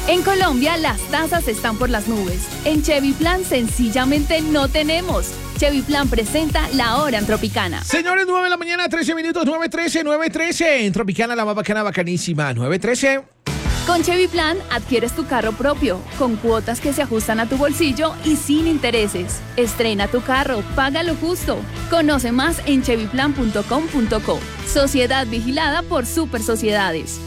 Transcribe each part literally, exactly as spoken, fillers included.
En Colombia, las tasas están por las nubes. En Chevy Plan, sencillamente no tenemos. Chevy Plan presenta La Hora en Tropicana. Señores, nueve de la mañana, trece minutos, nueve trece, nueve trece. En Tropicana, la más bacana, bacanísima, nueve trece. Con Chevy Plan, adquieres tu carro propio, con cuotas que se ajustan a tu bolsillo y sin intereses. Estrena tu carro, paga lo justo. Conoce más en chevy plan punto com punto co. Sociedad vigilada por Super Sociedades.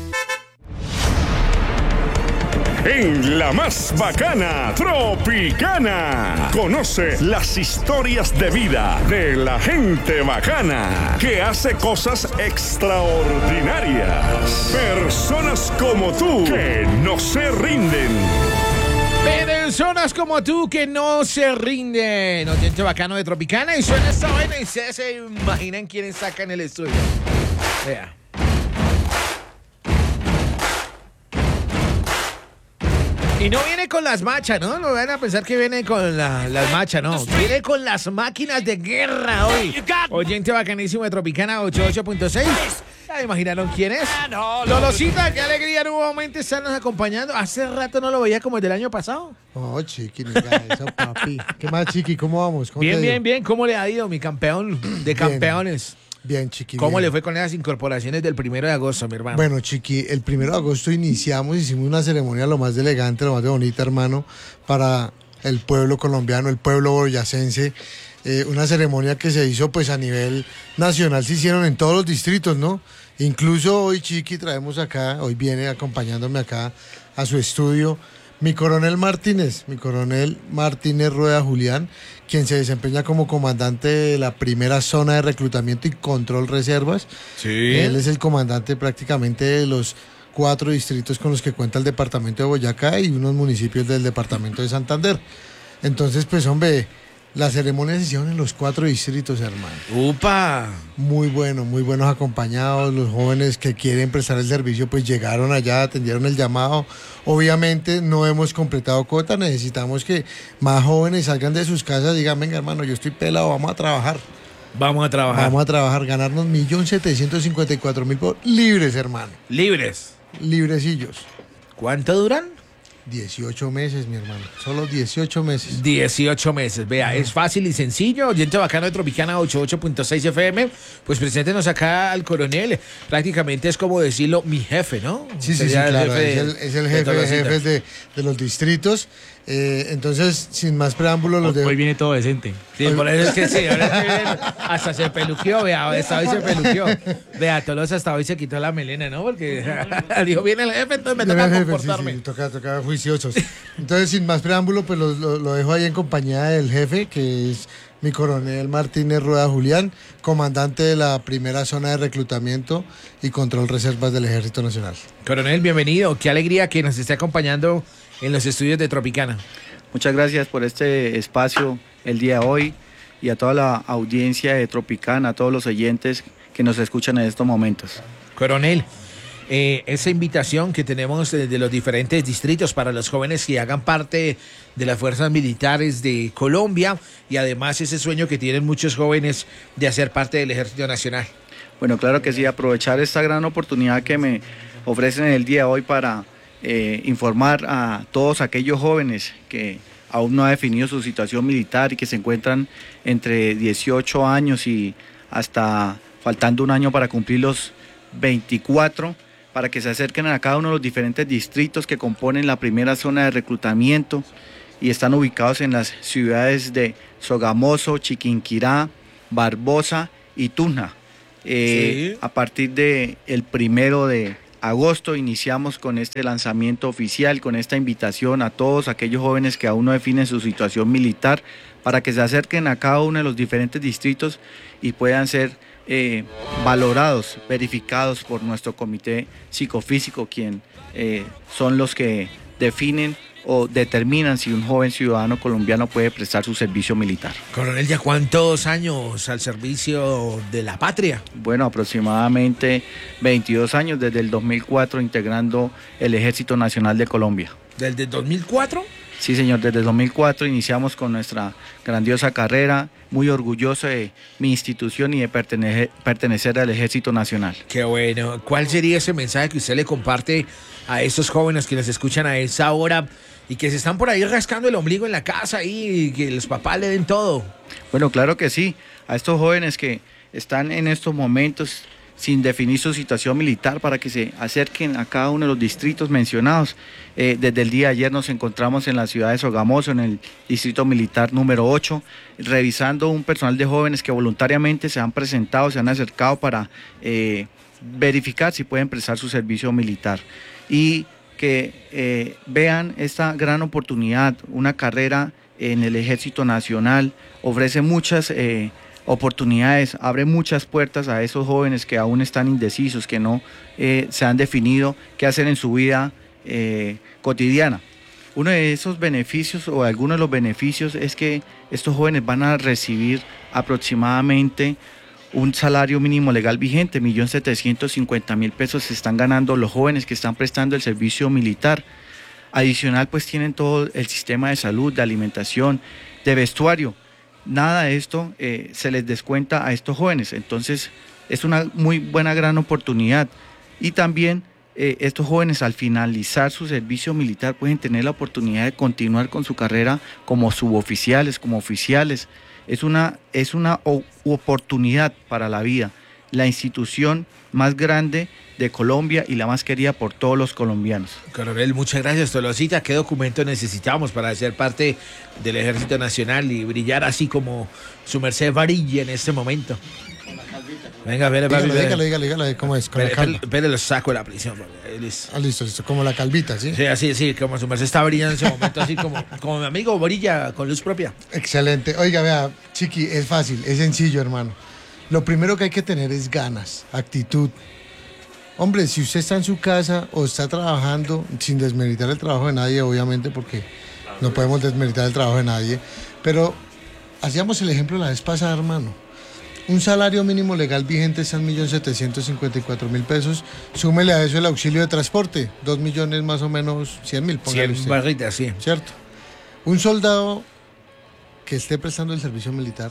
En la más bacana, Tropicana. Conoce las historias de vida de la gente bacana que hace cosas extraordinarias. Personas como tú que no se rinden. Personas como tú que no se rinden. Oyente bacano de Tropicana y suena esta vaina y se, se imaginan quiénes sacan el estudio. Vea. Y no viene con las machas, ¿no? No van a pensar que viene con la, las machas, no. Viene con las máquinas de guerra hoy. Oyente bacanísimo de Tropicana ochenta y ocho punto seis. ¿Ya imaginaron quién es? Lolosita, qué alegría nuevamente estarnos acompañando. Hace rato no lo veía como el del año pasado. Oh, Chiqui, ni diga eso, papi. ¿Qué más, Chiqui? ¿Cómo vamos? ¿Cómo bien, te bien, digo? bien. ¿Cómo le ha ido, mi campeón de campeones? Bien, Chiqui. ¿Cómo bien. le fue con esas incorporaciones del primero de agosto, mi hermano? Bueno, Chiqui, el primero de agosto iniciamos, hicimos una ceremonia lo más elegante, lo más de bonita, hermano, para el pueblo colombiano, el pueblo boyacense. Eh, una ceremonia que se hizo pues a nivel nacional, se hicieron en todos los distritos, ¿no? Incluso hoy, Chiqui, traemos acá, hoy viene acompañándome acá a su estudio, mi coronel Martínez, mi coronel Martínez Rueda Julián, quien se desempeña como comandante de la primera zona de reclutamiento y control reservas. Sí. Él es el comandante prácticamente de los cuatro distritos con los que cuenta el departamento de Boyacá y unos municipios del departamento de Santander. Entonces, pues, hombre, las ceremonias se hicieron en los cuatro distritos, hermano. ¡Upa! Muy bueno, muy buenos acompañados. Los jóvenes que quieren prestar el servicio, pues llegaron allá, atendieron el llamado. Obviamente no hemos completado cuota, necesitamos que más jóvenes salgan de sus casas y digan, venga, hermano, yo estoy pelado, vamos a trabajar. Vamos a trabajar. Vamos a trabajar, ganarnos un millón setecientos cincuenta y cuatro mil por libres, hermano. Libres. Librecillos. ¿Cuánto duran? dieciocho meses, mi hermano. Solo dieciocho meses. dieciocho meses, vea, es fácil y sencillo. Oyente bacano de Tropicana ochenta y ocho punto seis F M. Pues preséntenos acá al coronel. Prácticamente es como decirlo, mi jefe, ¿no? Sí, sí, sí, Sería claro. de- es el, es el jefe de Tolosita. jefes de, de los distritos. Eh, entonces, sin más preámbulos, los de... Hoy viene todo decente. Sí, por eso es que sí, ahora es que viene, hasta se peluqueó, vea, hasta hoy se peluqueó. Vea, Tolosa hasta hoy se quitó la melena, ¿no? Porque dijo, viene el jefe, entonces me Viene toca el jefe, comportarme. sí, sí, toca, toca juiciosos. Entonces, sin más preámbulo, pues lo, lo- lo dejo ahí en compañía del jefe, que es mi coronel Martínez Rueda Julián, comandante de la primera zona de reclutamiento y control reservas del Ejército Nacional. Coronel, bienvenido. Qué alegría que nos esté acompañando en los estudios de Tropicana. Muchas gracias por este espacio el día de hoy y a toda la audiencia de Tropicana, a todos los oyentes que nos escuchan en estos momentos. Coronel, eh, esa invitación que tenemos de, de los diferentes distritos para los jóvenes que hagan parte de las fuerzas militares de Colombia y además ese sueño que tienen muchos jóvenes de hacer parte del Ejército Nacional. Bueno, claro que sí, aprovechar esta gran oportunidad que me ofrecen el día de hoy para eh, informar a todos aquellos jóvenes que aún no han definido su situación militar y que se encuentran entre dieciocho años y hasta faltando un año para cumplir los veinticuatro, para que se acerquen a cada uno de los diferentes distritos que componen la primera zona de reclutamiento y están ubicados en las ciudades de Sogamoso, Chiquinquirá, Barbosa y Tuna. Eh, Sí. A partir del primero de agosto iniciamos con este lanzamiento oficial, con esta invitación a todos aquellos jóvenes que aún no definen su situación militar para que se acerquen a cada uno de los diferentes distritos y puedan ser eh, valorados, verificados por nuestro comité psicofísico, quien eh, son los que definen o determinan si un joven ciudadano colombiano puede prestar su servicio militar. Coronel, ¿ya cuántos años al servicio de la patria? Bueno, aproximadamente veintidós años desde el dos mil cuatro integrando el Ejército Nacional de Colombia. ¿Desde dos mil cuatro? Sí, señor, desde dos mil cuatro iniciamos con nuestra grandiosa carrera, muy orgulloso de mi institución y de pertenecer, pertenecer al Ejército Nacional. Qué bueno. ¿Cuál sería ese mensaje que usted le comparte a estos jóvenes que les escuchan a esa hora y que se están por ahí rascando el ombligo en la casa y que los papás le den todo? Bueno, claro que sí. A estos jóvenes que están en estos momentos sin definir su situación militar, para que se acerquen a cada uno de los distritos mencionados. Eh, desde el día de ayer nos encontramos en la ciudad de Sogamoso, en el distrito militar número ocho, revisando un personal de jóvenes que voluntariamente se han presentado, se han acercado para eh, verificar si pueden prestar su servicio militar. Y que eh, vean esta gran oportunidad, una carrera en el Ejército Nacional, ofrece muchas eh, oportunidades, abre muchas puertas a esos jóvenes que aún están indecisos, que no eh, se han definido qué hacer en su vida eh, cotidiana. Uno de esos beneficios o algunos de los beneficios es que estos jóvenes van a recibir aproximadamente un salario mínimo legal vigente, un millón setecientos cincuenta mil pesos se están ganando los jóvenes que están prestando el servicio militar. Adicional, pues tienen todo el sistema de salud, de alimentación, de vestuario. Nada de esto eh, se les descuenta a estos jóvenes, entonces es una muy buena, gran oportunidad. Y también eh, estos jóvenes al finalizar su servicio militar pueden tener la oportunidad de continuar con su carrera como suboficiales, como oficiales. Es una, es una oportunidad para la vida, la institución más grande de Colombia y la más querida por todos los colombianos. Coronel, muchas gracias, Tolosita. ¿Qué documento necesitamos para ser parte del Ejército Nacional y brillar así como su merced varilla en este momento? Venga, vele, papi. Dígale, dígale, dígale, ¿cómo es? Con la calva. Pero lo saco de la prisión, papi. Ah, listo, listo, como la calvita, ¿sí? Sí, así, sí, como su merced está brillando en ese momento, así como, como mi amigo brilla con luz propia. Excelente. Oiga, vea, Chiqui, es fácil, es sencillo, hermano. Lo primero que hay que tener es ganas, actitud. Hombre, si usted está en su casa o está trabajando, sin desmeritar el trabajo de nadie, obviamente, porque no podemos desmeritar el trabajo de nadie, pero hacíamos el ejemplo la vez pasada, hermano. Un salario mínimo legal vigente está en un millón setecientos cincuenta y cuatro mil pesos. Súmele a eso el auxilio de transporte, dos millones más o menos cien mil, póngale cien barritas, sí. ¿Cierto? Un soldado que esté prestando el servicio militar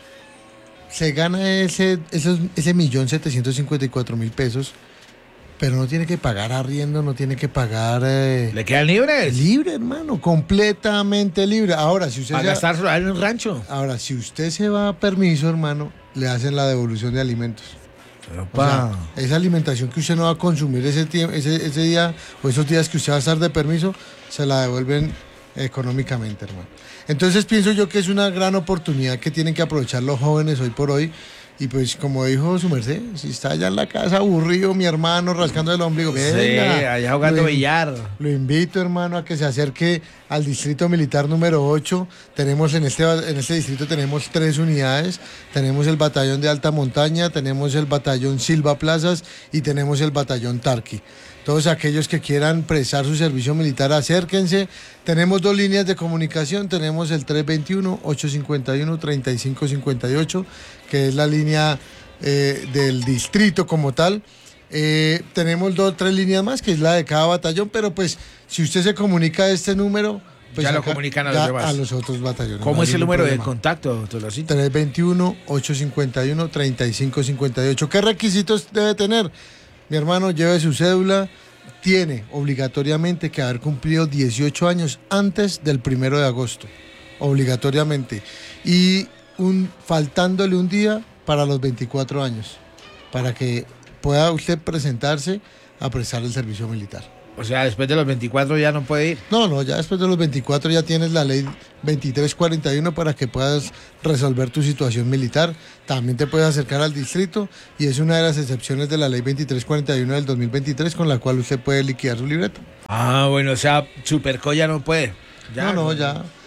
se gana ese, esos, ese millón setecientos cincuenta y cuatro mil pesos, pero no tiene que pagar arriendo, no tiene que pagar... Eh, ¿Le quedan libres? Libre, hermano, completamente libre. Ahora, si usted... Para gastar en un rancho. Ahora, si usted se va a permiso, hermano, le hacen la devolución de alimentos. O sea, esa alimentación que usted no va a consumir ese, tiempo, ese, ese día o esos días que usted va a estar de permiso, se la devuelven económicamente, hermano. Entonces pienso yo que es una gran oportunidad que tienen que aprovechar los jóvenes hoy por hoy. Y pues como dijo su merced, si está allá en la casa aburrido, mi hermano, rascando el ombligo, venga, sí, allá jugando lo, billar. Lo invito, hermano, a que se acerque al distrito militar número ocho. Tenemos en este, en este distrito tenemos tres unidades. Tenemos el batallón de alta montaña, tenemos el batallón Silva Plazas y tenemos el batallón Tarqui. Todos aquellos que quieran prestar su servicio militar, acérquense. Tenemos dos líneas de comunicación. Tenemos el tres veintiuno, ochocientos cincuenta y uno, treinta y cinco cincuenta y ocho, que es la línea eh, del distrito como tal. Eh, tenemos dos, tres líneas más, que es la de cada batallón, pero pues si usted se comunica a este número, pues ya lo acá, comunican a los demás. A los otros batallones. ¿Cómo no es el número problema. de contacto, Tolosito? tres veintiuno, ochocientos cincuenta y uno, treinta y cinco cincuenta y ocho. ¿Qué requisitos debe tener? Mi hermano, lleve su cédula. Tiene obligatoriamente que haber cumplido dieciocho años antes del primero de agosto. Obligatoriamente. Y un, faltándole un día para los veinticuatro años. Para que pueda usted presentarse a prestar el servicio militar. O sea, después de los veinticuatro ya no puede ir. No, no, ya después de los veinticuatro ya tienes la ley veintitrés cuarenta y uno para que puedas resolver tu situación militar. También te puedes acercar al distrito y es una de las excepciones de la ley veintitrés cuarenta y uno del dos mil veintitrés con la cual usted puede liquidar su libreta. Ah, bueno, o sea, Superco ya no puede. Ya, no, no, ya.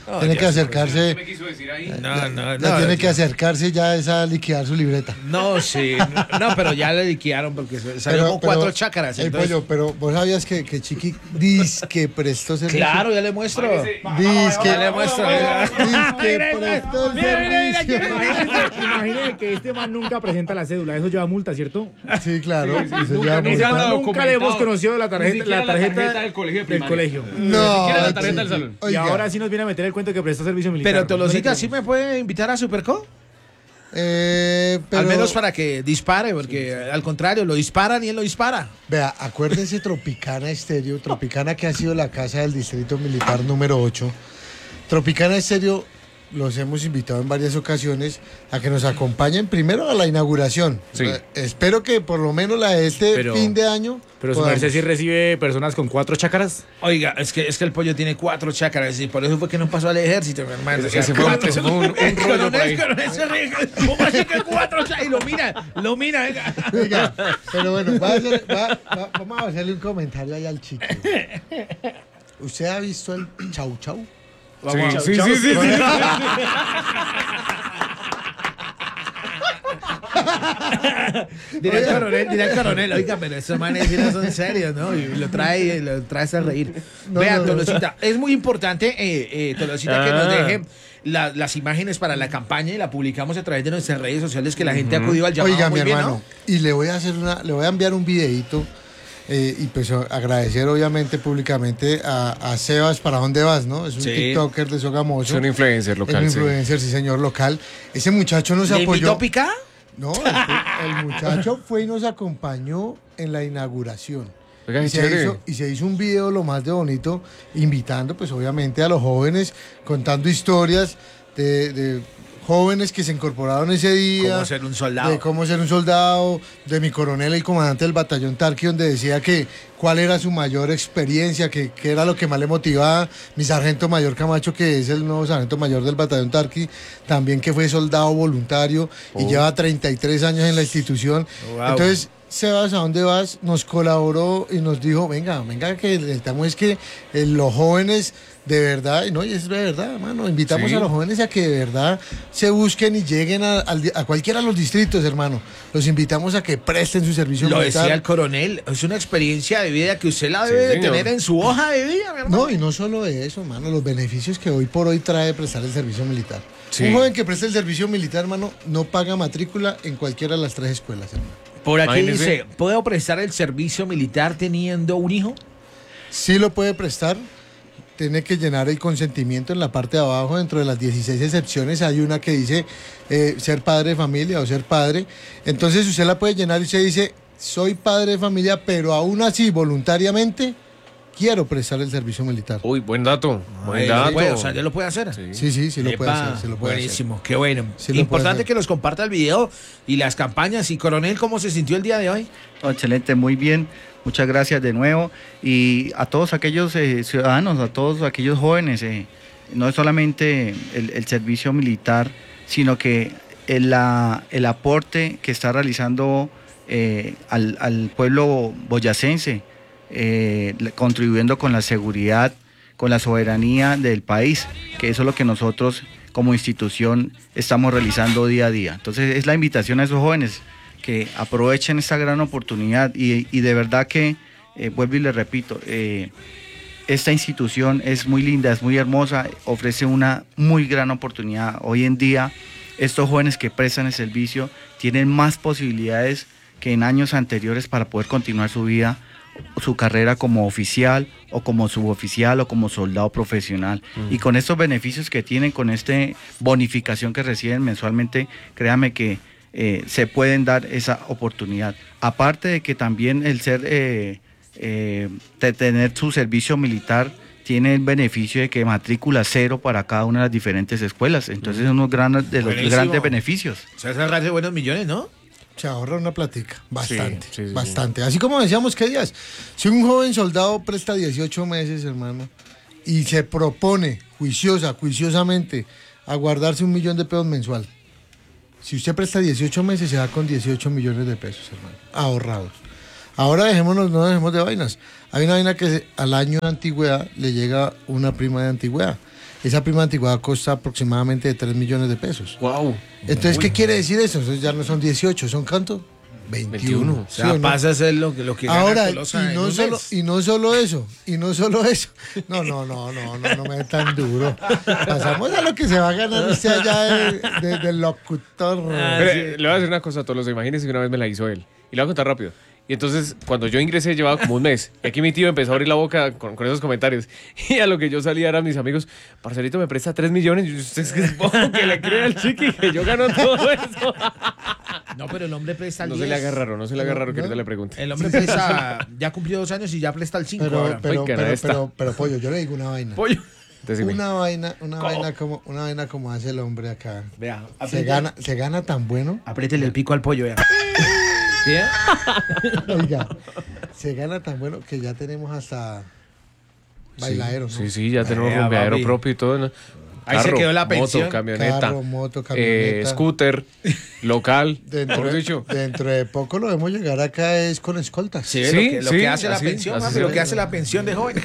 No, tiene ya que acercarse. ¿Qué me quiso decir ahí? No, no, ya no. tiene no. que acercarse ya es a liquidar su libreta. No, sí. No, no, pero ya le liquidaron porque salió con cuatro chácaras. Ey, entonces- Pollo, pero vos sabías que, que Chiqui dice que prestó servicio. Claro, ya le muestro. Dice que, Ya le muestro. dice que prestó Mira, mira, mira, servicio. Imagínese, imagínese que este man nunca presenta la cédula, eso lleva multa, ¿cierto? Sí, claro. eso nunca, ya nunca multa. anda Nunca documentado. le hemos conocido la Ni tarjeta, siquiera la tarjeta, la tarjeta del colegio de del primaria. colegio. No, siquiera la tarjeta del Chiqui. salón. Y Oiga, ahora sí nos viene a meter el cuento que presta servicio militar. Pero No Tolosita le sí creemos. me puede invitar a Superco. eh, pero, Al menos para que dispare, porque al contrario, lo disparan y él lo dispara. Vea, acuérdese Tropicana Estéreo, Tropicana que ha sido la casa del Distrito Militar número ocho. Tropicana Estéreo los hemos invitado en varias ocasiones a que nos acompañen primero a la inauguración. Sí. Eh, espero que por lo menos la de este Pero- fin de año. Pero su podamos. merced sí recibe personas con cuatro chácaras. Oiga, es que, es que el pollo tiene cuatro chácaras y por eso fue que no pasó al ejército, mi hermano. O sea, Ese fue un- cuatro. ese fue un- un El rollo por ahí. coronel, coronel se ríe. ¿Cómo así que cuatro chácaras? Y lo mira, lo mira, venga. Oiga, pero bueno, va a hacer- va- va- vamos a hacerle un comentario ahí al chico. ¿Usted ha visto el Chau Chau? Sí, sí, sí, sí, sí. Dirá el coronel, dirá el coronel, oiga, pero esos manes sí no son serios, ¿no? Y lo trae, lo trae a reír. No, Vea, no, no. Tolosita, es muy importante, eh, eh, Tolosita, que nos Ah. deje la- las imágenes para la campaña y la publicamos a través de nuestras redes sociales, que la gente acudió al llamado. Oiga, muy mi bien, hermano, ¿no? y le voy a hacer una, le voy a enviar un videito eh, y pues agradecer obviamente públicamente a, a Sebas Para Dónde Vas, ¿no? Es un Sí. TikToker de Sogamoso. Es un influencer Es local, un sí. influencer, sí señor, local. Ese muchacho nos ¿Le invitó apoyó. a picar? No, el, el muchacho fue y nos acompañó en la inauguración. Oiga, Y qué se, chévere. hizo, y se hizo un video lo más de bonito, invitando pues obviamente a los jóvenes, contando historias de, de jóvenes que se incorporaron ese día. Cómo ser un soldado. De cómo ser un soldado, de mi coronel, el comandante del batallón Tarqui, donde decía que cuál era su mayor experiencia, que, que era lo que más le motivaba. Mi sargento mayor Camacho, que es el nuevo sargento mayor del batallón Tarqui, también que fue soldado voluntario y lleva treinta y tres años en la institución. Wow. Entonces, Sebas, ¿a dónde vas? Nos colaboró y nos dijo, venga, venga, que necesitamos es que eh, los jóvenes de verdad, y no, y es de verdad, hermano, invitamos Sí. a los jóvenes a que de verdad se busquen y lleguen a, al di- a cualquiera de los distritos, hermano. Los invitamos a que presten su servicio Lo militar. decía el coronel, es una experiencia de vida que usted la Sí, debe de señor. tener en su hoja de vida, mi hermano. No, y no solo eso, hermano, los beneficios que hoy por hoy trae prestar el servicio militar. Sí. Un joven que presta el servicio militar, hermano, no paga matrícula en cualquiera de las tres escuelas, hermano. Por aquí Imagínese. dice, ¿puedo prestar el servicio militar teniendo un hijo? Sí lo puede prestar, tiene que llenar el consentimiento en la parte de abajo. Dentro de las dieciséis excepciones hay una que dice eh, ser padre de familia o ser padre. Entonces usted la puede llenar y usted dice, soy padre de familia, pero aún así voluntariamente quiero prestar el servicio militar. Uy, buen dato. Buen Ahí lo dato. puede, o sea, ya lo puede hacer. Sí. Sí, sí, sí lo puede Epa, hacer, sí lo puede hacer. buenísimo, qué bueno. Sí lo Importante puede hacer. que nos comparta el video y las campañas. Y coronel, ¿cómo se sintió el día de hoy? No, excelente, muy bien. Muchas gracias de nuevo. Y a todos aquellos eh, ciudadanos, a todos aquellos jóvenes, eh, no es solamente el, el servicio militar, sino que el, la- el aporte que está realizando eh, al, al pueblo boyacense, eh, le- contribuyendo con la seguridad, con la soberanía del país, que eso es lo que nosotros como institución estamos realizando día a día. Entonces es la invitación a esos jóvenes que aprovechen esta gran oportunidad y, y de verdad que, eh, vuelvo y les repito, eh, esta institución es muy linda, es muy hermosa, ofrece una muy gran oportunidad. Hoy en día estos jóvenes que prestan el servicio tienen más posibilidades que en años anteriores para poder continuar su vida, su carrera como oficial o como suboficial o como soldado profesional. Y con estos beneficios que tienen, con esta bonificación que reciben mensualmente, créame que eh, se pueden dar esa oportunidad. Aparte de que también el ser, eh, eh, de tener su servicio militar, tiene el beneficio de que matrícula cero para cada una de las diferentes escuelas. Entonces es uno grandes, de los Buenísimo. grandes beneficios. O sea, es ahorrarse buenos millones, ¿no? Se ahorra una platica, bastante, Sí, sí, sí, bastante. Así como decíamos, ¿qué días? Si un joven soldado presta dieciocho meses, hermano, y se propone juiciosa, juiciosamente, a guardarse un millón de pesos mensual, si usted presta dieciocho meses, se va con dieciocho millones de pesos, hermano, ahorrados. Ahora dejémonos, no dejemos de vainas. Hay una vaina que se- al año de antigüedad le llega una prima de antigüedad. esa prima antigüedad cuesta aproximadamente tres millones de pesos. Wow. Entonces, ¿qué quiere decir eso? Entonces ya no son dieciocho, ¿son cuánto? veintiuno. O ¿sí sea, o no? pasa a ser lo, que- lo que gana Ahora, Tolosa y en no, un solo, mes. y no solo eso, y no solo eso. No, no, no, no, no, no me es tan duro. Pasamos a lo que se va a ganar usted allá de- de- del locutor. Pero, le voy a decir una cosa a todos los, imagínense que una vez me la hizo él. Y le voy a contar rápido. Y entonces, cuando yo ingresé, llevaba como un mes. Y aquí mi tío empezó a abrir la boca con, con esos comentarios. Y a lo que yo salía eran mis amigos, parcelito, me presta tres millones. Y yo, usted es que es poco que le crea al chiqui que yo gano todo eso. No, pero el hombre presta al No diez. se le haga raro, no se le haga raro que ¿No? ahorita le pregunte. El hombre presta, ya cumplió dos años y ya presta el cinco Pero, ahora. pero, Uy, qué pero, esta. pero, pero, pollo, yo le digo una vaina. Pollo. Decime. Una vaina, una vaina como, una vaina como hace el hombre acá. Vea, Se apriete- gana, se gana tan bueno. apriétele el pico al pollo, vea. ¿Sí? eh? Oiga, se gana tan bueno que ya tenemos hasta bailadero, ¿no? Sí, sí, ya tenemos Vea, rumbeadero papi. propio y todo, ¿no? Ahí se quedó la pensión. Moto, camioneta, Carro, moto, eh, camioneta. scooter, local, Dentro, mejor dicho. dentro de poco lo vemos llegar acá es con escoltas. Sí, Sí, lo que, lo sí, que hace la así- pensión, así papi, se lo ve. que hace la pensión de joven.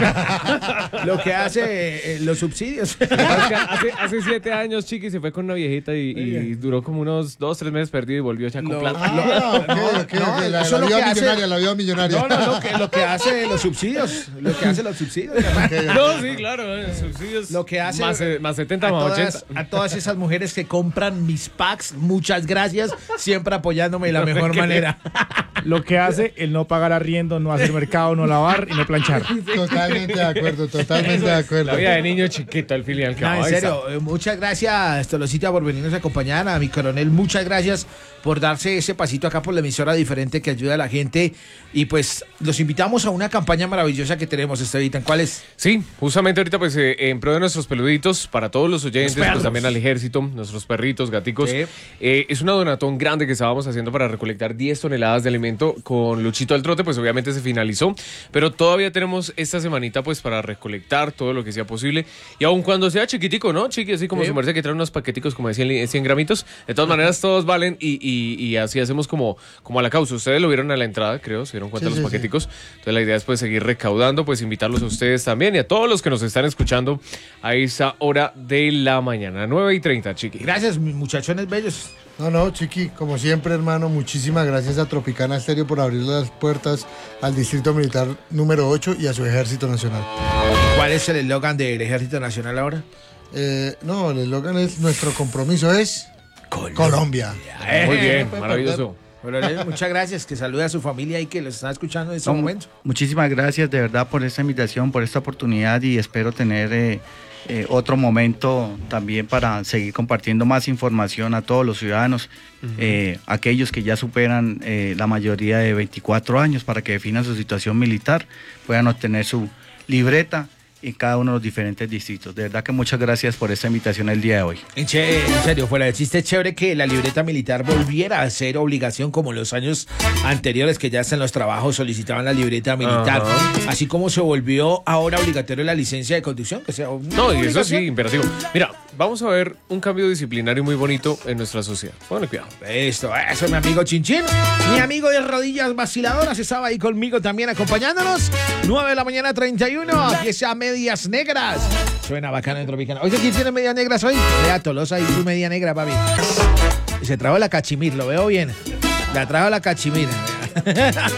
Lo que hace eh, los subsidios. hace, hace siete años, Chiqui se fue con una viejita y, y duró como unos dos, tres meses perdido y volvió ya con Lo- plata. Ah, ok, ok, no, ok, la, eso la es lo vida que hace- millonaria, la vida millonaria. No, no, lo que, lo que hace los subsidios. Lo que hace los subsidios. No, sí, claro, eh, subsidios. Lo que hace Más, eh, más setenta, a más todas, ochenta. a todas esas mujeres que compran mis packs, muchas gracias, siempre apoyándome de la mejor manera. Lo que hace el no pagar arriendo, no hacer mercado, no lavar y no planchar. Totalmente de acuerdo, totalmente de acuerdo. La vida de niño chiquito, el filial que No, en ahí está. serio, eh, muchas gracias, Tolosita, por venirnos a acompañar. A mi coronel, muchas gracias por darse ese pasito acá por la emisora diferente que ayuda a la gente. Y pues los invitamos a una campaña maravillosa que tenemos, Estevitan. ¿Cuál es? Sí, justamente ahorita pues eh, en pro de nuestros peluditos, para todos los oyentes, Los perros. pues también al ejército, nuestros perritos, gaticos, Sí. eh, es una donatón grande que estábamos haciendo para recolectar diez toneladas de alimento con Luchito al Trote, pues obviamente se finalizó, pero todavía tenemos esta semanita pues para recolectar todo lo que sea posible, y aun cuando sea chiquitico, ¿no? Chiqui, así como Sí. su merced que trae unos paqueticos como de cien, cien gramitos, de todas maneras todos valen y, y- y así hacemos como, como a la causa. Ustedes lo vieron a la entrada, creo, se dieron cuenta Sí, de los sí, sí. paqueticos. Entonces la idea es pues seguir recaudando, pues invitarlos a ustedes también y a todos los que nos están escuchando a esa hora de la mañana, nueve y treinta, Chiqui. Gracias, mis muchachones bellos. No, no, Chiqui, como siempre, hermano, muchísimas gracias a Tropicana Estéreo por abrir las puertas al Distrito Militar número ocho y a su Ejército Nacional. ¿Cuál es el eslogan del Ejército Nacional ahora? Eh, no, el eslogan es, nuestro compromiso es Colombia. Muy Eh, bien, no puede maravilloso. Coronel, muchas gracias. Que salude a su familia y que los está escuchando en este No, momento. Muchísimas gracias de verdad por esta invitación, por esta oportunidad y espero tener eh, eh, otro momento también para seguir compartiendo más información a todos los ciudadanos, eh, aquellos que ya superan eh, la mayoría de veinticuatro años para que definan su situación militar, puedan obtener su libreta en cada uno de los diferentes distritos. De verdad que muchas gracias por esta invitación el día de hoy. En, che- en serio, fuera de chiste, es chévere que la libreta militar volviera a ser obligación como en los años anteriores, que ya hasta en los trabajos solicitaban la libreta militar. Ajá. Así como se volvió ahora obligatorio la licencia de conducción, que sea una No, y eso sí, obligación. imperativo. Mira, vamos a ver un cambio disciplinario muy bonito en nuestra sociedad. Bueno, cuidado. Esto, eso, mi amigo Chinchín. Mi amigo de rodillas vaciladoras estaba ahí conmigo también acompañándonos. nueve de la mañana, treinta y uno. Aquí sea Medias Negras. Suena bacano en Tropicana. Oye, ¿quién tiene medias negras hoy? Vea, Tolosa y su media negra, papi. Se trajo la cachimir, lo veo bien. La trajo la cachimir.